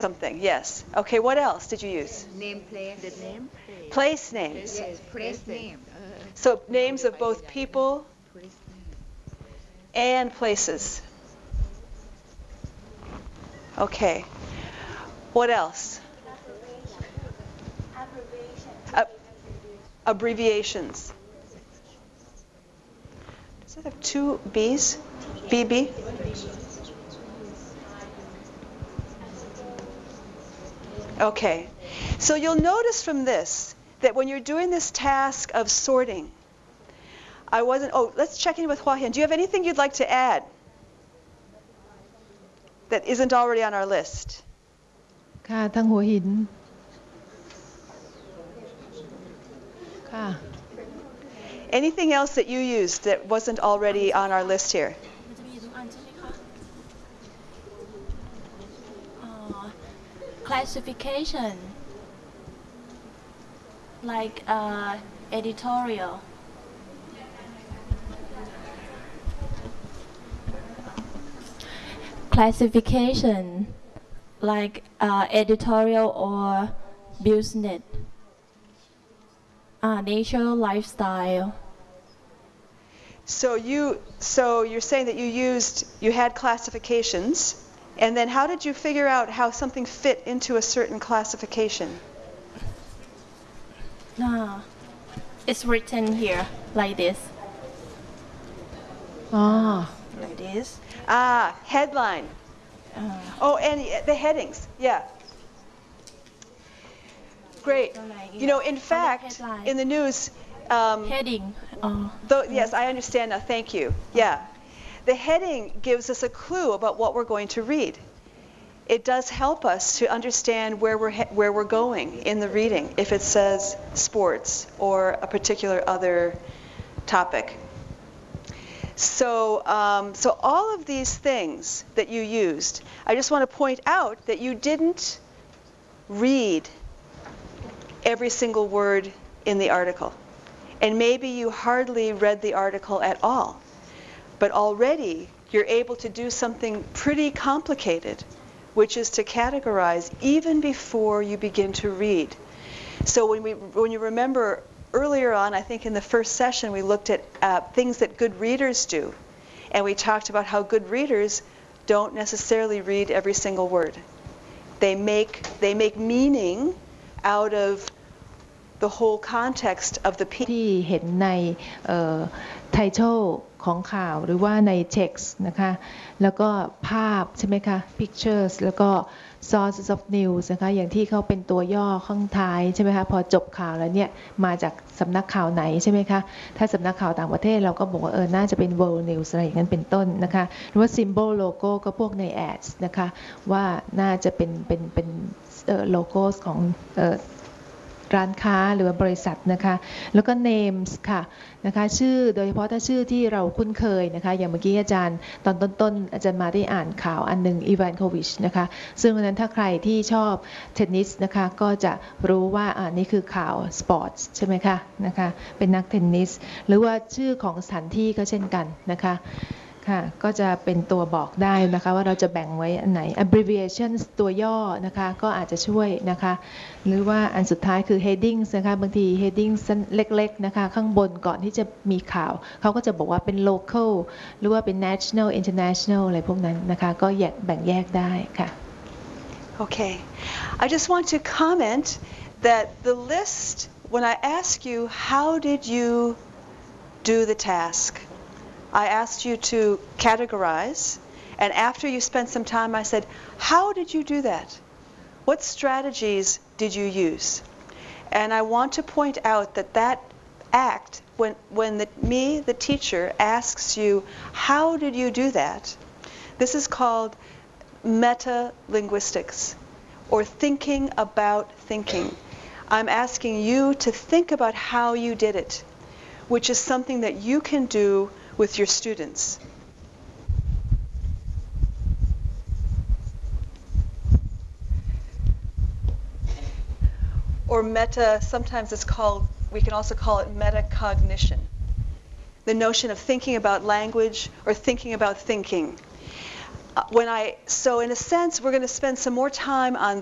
something, yes. Okay, what else did you use? Name place. The name. Place names. Yes, place name. So names of both people Place name. and places. Okay. What else? Abbreviations. Does it have two B's? BB? Okay. So you'll notice from this that when you're doing this task of sorting, let's check in with Hua Hian. Do you have anything you'd like to add that isn't already on our list? ค่ะทั้งหัวหินค่ะ Anything else that you used that wasn't already on our list here? มันจะมีอยู่ทุกอันใช่ไหมคะclassification like editorial classification like editorial or business nature lifestyle So you're saying that you had classifications, and then how did you figure out how something fit into a certain classification? it's written here like this like this Headline. And the headings. Yeah. Great. In fact, in the news, heading yes, I understand now. Thank you. Yeah. The heading gives us a clue about what we're going to read. It does help us to understand where we're going in the reading, if it says sports or a particular other topic. So all of these things that you used, I just want to point out that you didn't read every single word in the article. And maybe you hardly read the article at all. But already you're able to do something pretty complicated, which is to categorize even before you begin to read. So when you remember earlier on, I think in the first session, we looked at things that good readers do. And we talked about how good readers don't necessarily read every single word. They make meaning out of the whole context of the piece. ที่เห็นในtitle ของข่าวหรือว่าใน text นะคะแล้วก็ภาพใช่ไหมคะ pictures แล้วก็ sources of news นะคะอย่างที่เขาเป็นตัวย่อข้างท้ายใช่ไหมคะพอจบข่าวแล้วเนี่ยมาจากสำนักข่าวไหนใช่ไหมคะถ้าสำนักข่าวต่างประเทศเราก็บอกว่าน่าจะเป็น world news อะไรอย่างนั้นเป็นต้นนะคะหรือว่า symbol logo ก็พวกใน ads นะคะว่าน่าจะเป็นlogos ของร้านค้าหรือว่าบริษัทนะคะแล้วก็ names ค่ะนะคะชื่อโดยเฉพาะถ้าชื่อที่เราคุ้นเคยนะคะอย่างเมื่อกี้อาจารย์ตอนต้นอาจารย์มาได้อ่านข่าวอันหนึ่งอีวานโควิชนะคะซึ่งวันนั้นถ้าใครที่ชอบเทนนิสนะคะก็จะรู้ว่านี่คือข่าวสปอร์ตใช่ไหมคะนะคะเป็นนักเทนนิสหรือว่าชื่อของสถานที่ก็เช่นกันนะคะค่ะก็จะเป็นตัวบอกได้นะคะว่าเราจะแบ่งไว้อันไหน abbreviation ตัวย่อนะคะก็อาจจะช่วยนะคะหรือว่าอันสุดท้ายคือ headings นะคะบางที headings เล็กๆนะคะข้างบนก่อนที่จะมีข่าวเขาก็จะบอกว่าเป็น local หรือว่าเป็น national international อะไรพวกนั้นนะคะก็แบ่งแยกได้ค่ะ Okay. I just want to comment that the list, when I ask you, how did you do the task? I asked you to categorize, and after you spent some time, I said, how did you do that? What strategies did you use? And I want to point out that act, when the teacher, asks you, how did you do that? This is called meta-linguistics, or thinking about thinking. I'm asking you to think about how you did it, which is something that you can do with your students. Or sometimes we can also call it metacognition. The notion of thinking about language or thinking about thinking. So in a sense, we're going to spend some more time on